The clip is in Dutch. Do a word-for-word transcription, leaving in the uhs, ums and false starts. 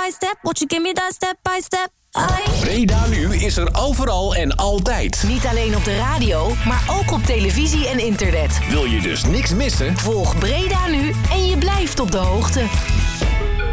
by step, what you give me that step by step. I... Breda Nu is er overal en altijd. Niet alleen op de radio, maar ook op televisie en internet. Wil je dus niks missen? Volg Breda Nu en je blijft op de hoogte.